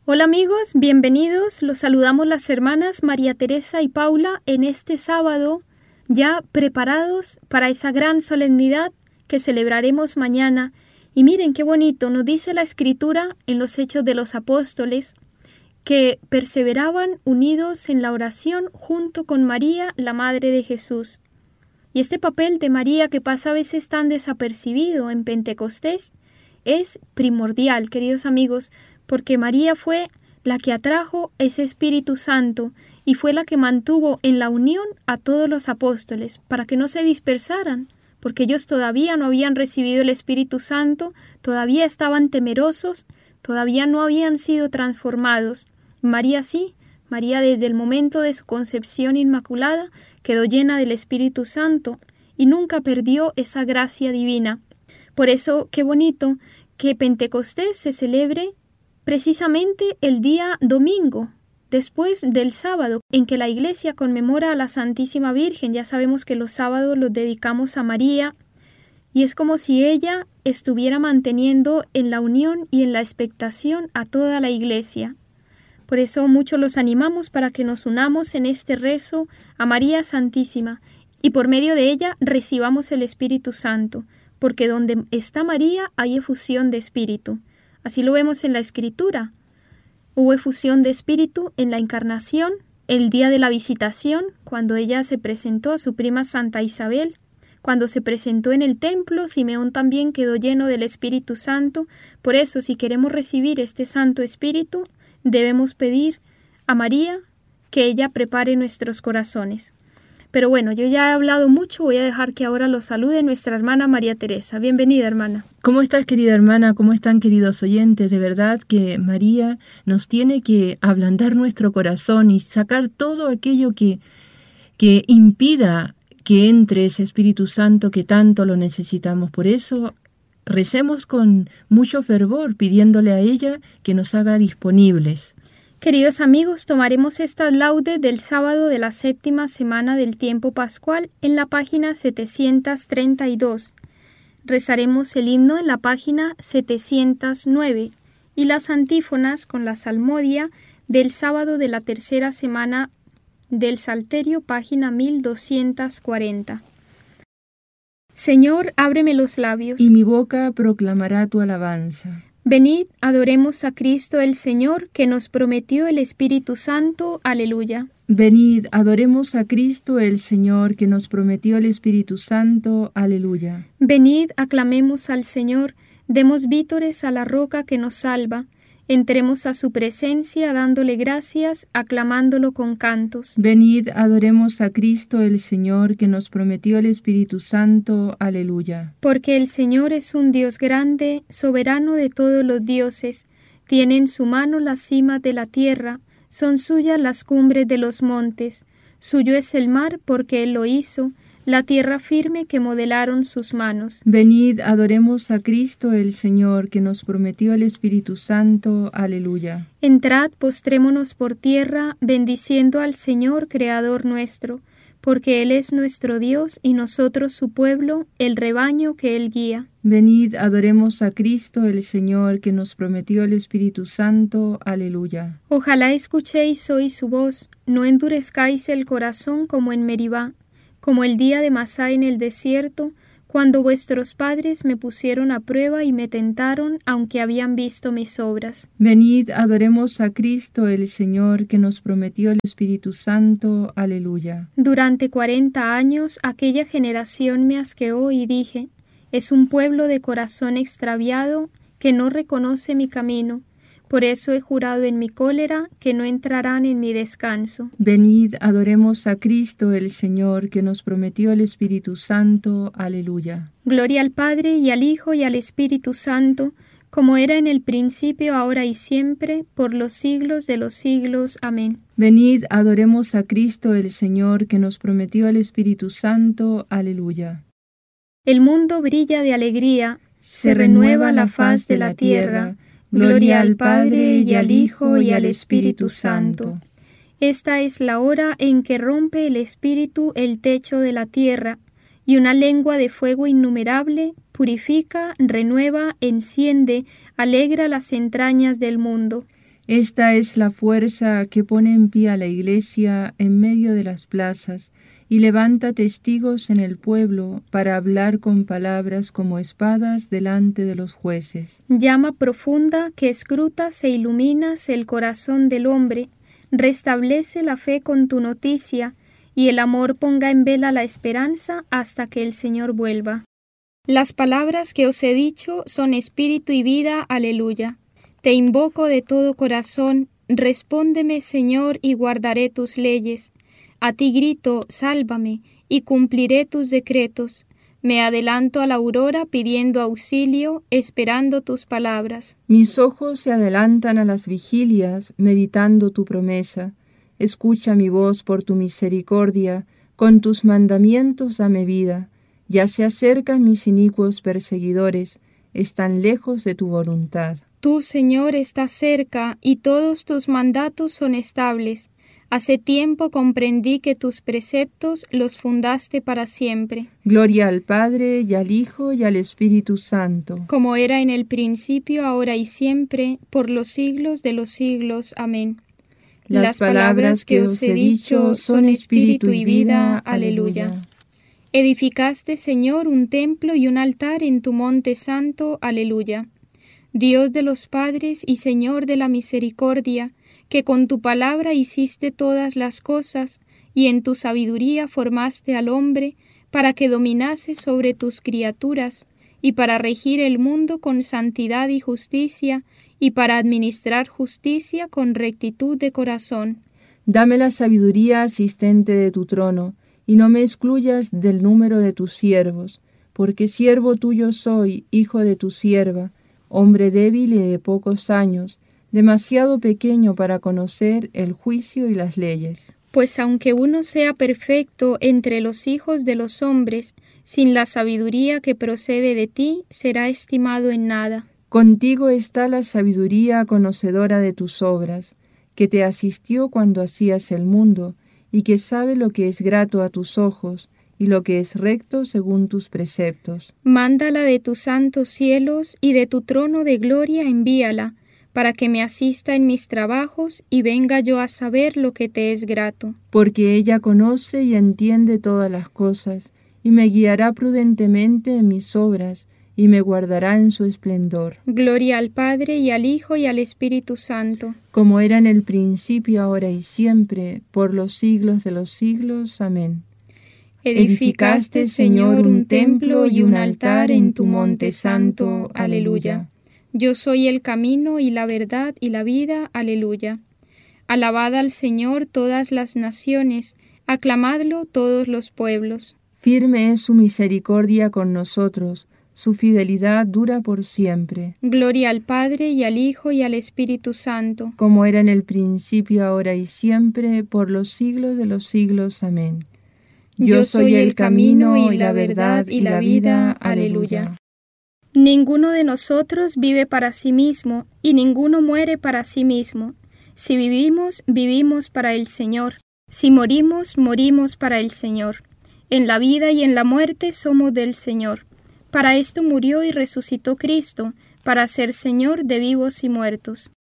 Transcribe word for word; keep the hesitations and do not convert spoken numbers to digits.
Hola amigos, bienvenidos. Los saludamos las hermanas María Teresa y Paula en este sábado, ya preparados para esa gran solemnidad que celebraremos mañana. Y miren qué bonito, nos dice la Escritura en los Hechos de los Apóstoles que perseveraban unidos en la oración junto con María, la Madre de Jesús. Y este papel de María, que pasa a veces tan desapercibido en Pentecostés, es primordial, queridos amigos, porque María fue la que atrajo ese Espíritu Santo y fue la que mantuvo en la unión a todos los apóstoles para que no se dispersaran, porque ellos todavía no habían recibido el Espíritu Santo, todavía estaban temerosos, todavía no habían sido transformados. María sí, María desde el momento de su concepción inmaculada quedó llena del Espíritu Santo y nunca perdió esa gracia divina. Por eso, qué bonito que Pentecostés se celebre precisamente el día domingo, después del sábado, en que la Iglesia conmemora a la Santísima Virgen. Ya sabemos que los sábados los dedicamos a María, y es como si ella estuviera manteniendo en la unión y en la expectación a toda la Iglesia. Por eso mucho los animamos para que nos unamos en este rezo a María Santísima, y por medio de ella recibamos el Espíritu Santo, porque donde está María hay efusión de Espíritu. Así lo vemos en la Escritura. Hubo efusión de Espíritu en la Encarnación, el día de la visitación, cuando ella se presentó a su prima Santa Isabel. Cuando se presentó en el templo, Simeón también quedó lleno del Espíritu Santo. Por eso, si queremos recibir este Santo Espíritu, debemos pedir a María que ella prepare nuestros corazones. Pero bueno, yo ya he hablado mucho, voy a dejar que ahora los salude nuestra hermana María Teresa. Bienvenida, hermana. ¿Cómo estás, querida hermana? ¿Cómo están, queridos oyentes? De verdad que María nos tiene que ablandar nuestro corazón y sacar todo aquello que, que impida que entre ese Espíritu Santo que tanto lo necesitamos. Por eso, recemos con mucho fervor, pidiéndole a ella que nos haga disponibles. Queridos amigos, tomaremos estas laudes del sábado de la séptima semana del tiempo pascual en la página setecientos treinta y dos. Rezaremos el himno en la página setecientos nueve y las antífonas con la salmodia del sábado de la tercera semana del Salterio, página mil doscientos cuarenta. Señor, ábreme los labios, y mi boca proclamará tu alabanza. Venid, adoremos a Cristo el Señor, que nos prometió el Espíritu Santo. Aleluya. Venid, adoremos a Cristo el Señor, que nos prometió el Espíritu Santo. Aleluya. Venid, aclamemos al Señor, demos vítores a la roca que nos salva. Entremos a su presencia dándole gracias, aclamándolo con cantos. Venid, adoremos a Cristo el Señor, que nos prometió el Espíritu Santo. Aleluya. Porque el Señor es un Dios grande, soberano de todos los dioses. Tiene en su mano las cimas de la tierra, son suyas las cumbres de los montes. Suyo es el mar, porque Él lo hizo, la tierra firme que modelaron sus manos. Venid, adoremos a Cristo el Señor, que nos prometió el Espíritu Santo. Aleluya. Entrad, postrémonos por tierra, bendiciendo al Señor, Creador nuestro, porque Él es nuestro Dios y nosotros su pueblo, el rebaño que Él guía. Venid, adoremos a Cristo el Señor, que nos prometió el Espíritu Santo. Aleluya. Ojalá escuchéis hoy su voz, no endurezcáis el corazón como en Meribá, como el día de Masá en el desierto, cuando vuestros padres me pusieron a prueba y me tentaron, aunque habían visto mis obras. Venid, adoremos a Cristo el Señor, que nos prometió el Espíritu Santo. Aleluya. Durante cuarenta años aquella generación me asqueó y dije, es un pueblo de corazón extraviado que no reconoce mi camino. Por eso he jurado en mi cólera que no entrarán en mi descanso. Venid, adoremos a Cristo el Señor, que nos prometió el Espíritu Santo. Aleluya. Gloria al Padre, y al Hijo, y al Espíritu Santo, como era en el principio, ahora y siempre, por los siglos de los siglos. Amén. Venid, adoremos a Cristo el Señor, que nos prometió el Espíritu Santo. Aleluya. El mundo brilla de alegría, se, se renueva la faz de la tierra. Gloria al Padre, y al Hijo, y al Espíritu Santo. Esta es la hora en que rompe el Espíritu el techo de la tierra, y una lengua de fuego innumerable purifica, renueva, enciende, alegra las entrañas del mundo. Esta es la fuerza que pone en pie a la Iglesia en medio de las plazas y levanta testigos en el pueblo para hablar con palabras como espadas delante de los jueces. Llama profunda que escrutas e iluminas el corazón del hombre, restablece la fe con tu noticia, y el amor ponga en vela la esperanza hasta que el Señor vuelva. Las palabras que os he dicho son espíritu y vida, aleluya. Te invoco de todo corazón, respóndeme, Señor, y guardaré tus leyes. A ti grito, sálvame, y cumpliré tus decretos. Me adelanto a la aurora pidiendo auxilio, esperando tus palabras. Mis ojos se adelantan a las vigilias, meditando tu promesa. Escucha mi voz por tu misericordia, con tus mandamientos dame vida. Ya se acercan mis inicuos perseguidores, están lejos de tu voluntad. Tú, Señor, estás cerca, y todos tus mandatos son estables. Hace tiempo comprendí que tus preceptos los fundaste para siempre. Gloria al Padre, y al Hijo, y al Espíritu Santo. Como era en el principio, ahora y siempre, por los siglos de los siglos. Amén. Las, Las palabras que os he dicho son espíritu y vida. Aleluya. Edificaste, Señor, un templo y un altar en tu monte santo. Aleluya. Dios de los padres y Señor de la misericordia, que con tu palabra hiciste todas las cosas, y en tu sabiduría formaste al hombre, para que dominase sobre tus criaturas, y para regir el mundo con santidad y justicia, y para administrar justicia con rectitud de corazón. Dame la sabiduría asistente de tu trono, y no me excluyas del número de tus siervos, porque siervo tuyo soy, hijo de tu sierva, hombre débil y de pocos años, demasiado pequeño para conocer el juicio y las leyes. Pues aunque uno sea perfecto entre los hijos de los hombres, sin la sabiduría que procede de ti, será estimado en nada. Contigo está la sabiduría conocedora de tus obras, que te asistió cuando hacías el mundo, y que sabe lo que es grato a tus ojos, y lo que es recto según tus preceptos. Mándala de tus santos cielos, y de tu trono de gloria envíala, para que me asista en mis trabajos, y venga yo a saber lo que te es grato. Porque ella conoce y entiende todas las cosas, y me guiará prudentemente en mis obras, y me guardará en su esplendor. Gloria al Padre, y al Hijo, y al Espíritu Santo. Como era en el principio, ahora y siempre, por los siglos de los siglos. Amén. Edificaste, Señor, un templo y un altar en tu monte santo. Aleluya. Yo soy el camino y la verdad y la vida. Aleluya. Alabad al Señor todas las naciones, aclamadlo todos los pueblos. Firme es su misericordia con nosotros, su fidelidad dura por siempre. Gloria al Padre, y al Hijo, y al Espíritu Santo. Como era en el principio, ahora y siempre, por los siglos de los siglos. Amén. Yo soy el camino y la verdad y la vida. Aleluya. Ninguno de nosotros vive para sí mismo, y ninguno muere para sí mismo. Si vivimos, vivimos para el Señor. Si morimos, morimos para el Señor. En la vida y en la muerte somos del Señor. Para esto murió y resucitó Cristo, para ser Señor de vivos y muertos.